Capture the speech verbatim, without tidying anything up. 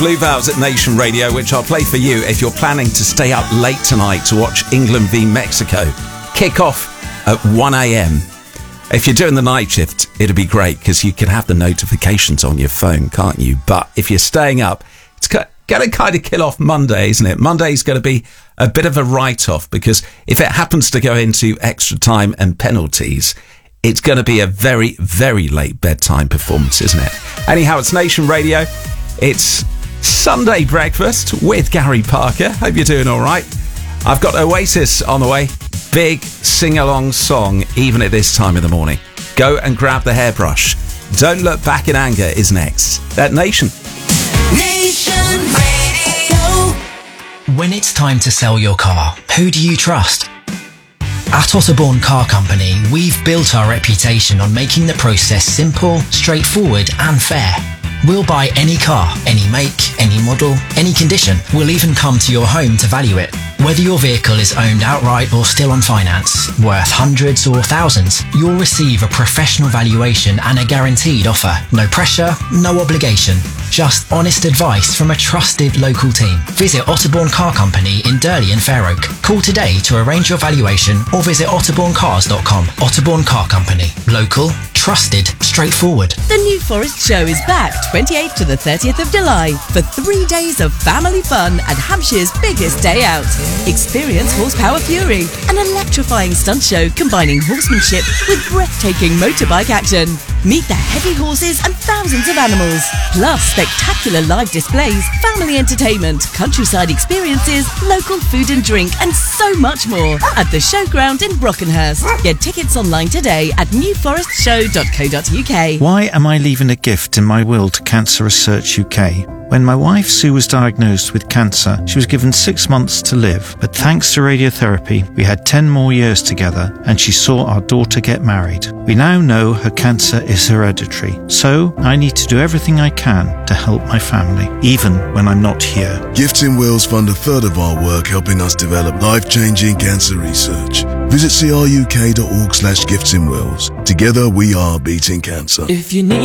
Blue Valves at Nation Radio, which I'll play for you if you're planning to stay up late tonight to watch England v Mexico. Kick off at one a.m. If you're doing the night shift, it'll be great because you can have the notifications on your phone, can't you? But if you're staying up, it's going to kind of kill off Monday, isn't it? Monday's going to be a bit of a write-off because if it happens to go into extra time and penalties, it's going to be a very, very late bedtime performance, isn't it? Anyhow, it's Nation Radio. It's Sunday breakfast with Gary Parker. Hope you're doing all right. I've got Oasis on the way. Big sing-along song, even at this time of the morning. Go and grab the hairbrush. Don't Look Back in Anger is next. At Nation. Nation Radio. When it's time to sell your car, who do you trust? At Otterbourne Car Company, we've built our reputation on making the process simple, straightforward and fair. We'll buy any car, any make, any model, any condition. We'll even come to your home to value it. Whether your vehicle is owned outright or still on finance, worth hundreds or thousands, you'll receive a professional valuation and a guaranteed offer. No pressure, no obligation. Just honest advice from a trusted local team. Visit Otterbourne Car Company in Durley and Fair Oak. Call today to arrange your valuation or visit otterbourne cars dot com. Otterbourne Car Company. Local, trusted, straightforward. The New Forest Show is back twenty-eighth to the thirtieth of July for three days of family fun at Hampshire's biggest day out. Experience Horsepower Fury, an electrifying stunt show combining horsemanship with breathtaking motorbike action. Meet the heavy horses and thousands of animals, plus spectacular live displays, family entertainment, countryside experiences, local food and drink, and so much more at the Showground in Brockenhurst. Get tickets online today at new forest show dot co dot uk. Why am I leaving a gift in my will to Cancer Research U K? When my wife Sue was diagnosed with cancer, she was given six months to live. But thanks to radiotherapy, we had ten more years together and she saw our daughter get married. We now know her cancer is hereditary. So I need to do everything I can to help my family, even when I'm not here. Gifts in Wills fund a third of our work helping us develop life-changing cancer research. Visit cruk dot org slash gifts in Wills. Together we are beating cancer. If you need